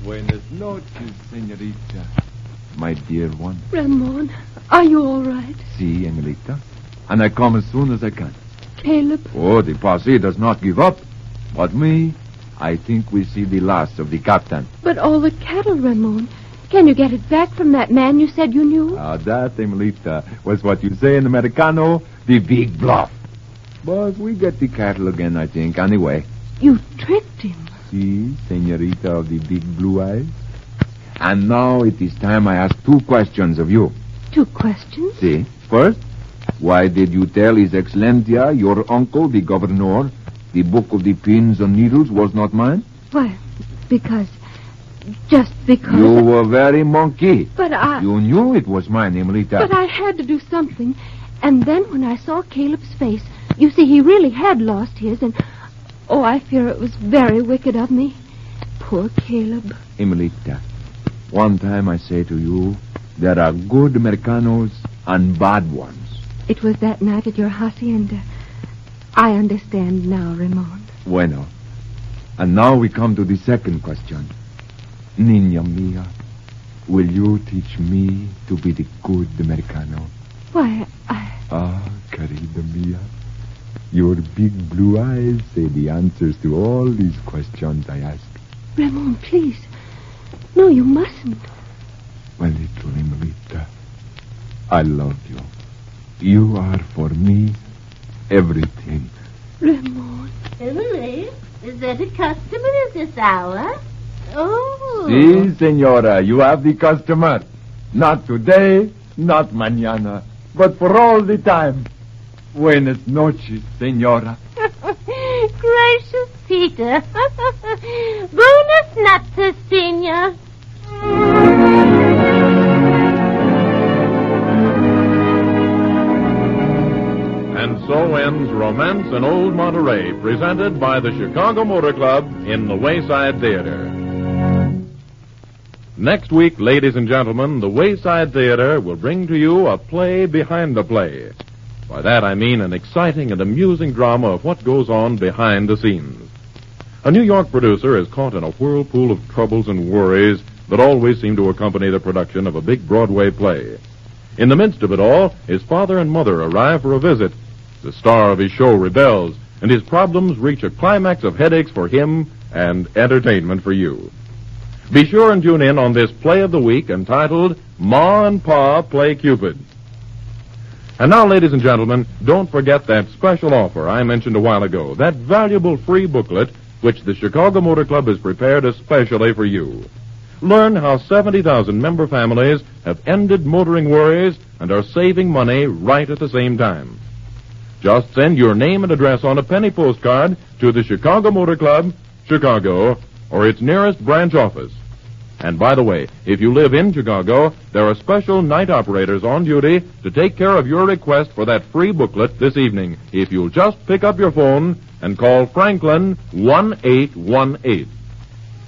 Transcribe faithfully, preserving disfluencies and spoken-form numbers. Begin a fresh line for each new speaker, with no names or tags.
Buenas noches, señorita. My dear one.
Ramon, are you all right?
Si, Angelita. And I come as soon as I can.
Caleb?
Oh, the posse does not give up. But me, I think we see the last of the captain.
But all the cattle, Ramon. Can you get it back from that man you said you knew?
Ah, that, Angelita, was what you say in Americano, the big bluff. But we get the cattle again, I think, anyway.
You tricked him.
Si, señorita of the big blue eyes. And now it is time I ask two questions of you.
Two questions?
Si. First, why did you tell His Excellencia, your uncle, the governor, the book of the pins and needles was not mine?
Why, because... Just because...
You were very monkey.
But I...
You knew it was mine, Emilita.
But I had to do something. And then when I saw Caleb's face, you see, he really had lost his, and... Oh, I fear it was very wicked of me. Poor Caleb.
Emilita, one time I say to you, there are good Americanos and bad ones.
It was that night at your hacienda. I understand now, Ramon.
Bueno. And now we come to the second question. Niña mia, will you teach me to be the good Americano?
Why, I...
Ah, querida mia, your big blue eyes say the answers to all these questions I ask.
Ramon, please. No, you mustn't.
My little Emilita, I love you. You are for me everything.
Ramon.
Emily, is that a customer at this hour? Oh.
Si, senora, you have the customer. Not today, not mañana, but for all the time. Buenas noches, senora.
Gracious Peter. Buenas noches, senor.
And so ends Romance in Old Monterey, presented by the Chicago Motor Club in the Wayside Theater. Next week, ladies and gentlemen, the Wayside Theater will bring to you a play behind the play. By that I mean an exciting and amusing drama of what goes on behind the scenes. A New York producer is caught in a whirlpool of troubles and worries that always seem to accompany the production of a big Broadway play. In the midst of it all, his father and mother arrive for a visit. The star of his show rebels, and his problems reach a climax of headaches for him and entertainment for you. Be sure and tune in on this play of the week entitled Ma and Pa Play Cupid. And now, ladies and gentlemen, don't forget that special offer I mentioned a while ago, that valuable free booklet which the Chicago Motor Club has prepared especially for you. Learn how seventy thousand member families have ended motoring worries and are saving money right at the same time. Just send your name and address on a penny postcard to the Chicago Motor Club, Chicago, or its nearest branch office. And by the way, if you live in Chicago, there are special night operators on duty to take care of your request for that free booklet this evening, if you'll just pick up your phone and call Franklin one eight one eight.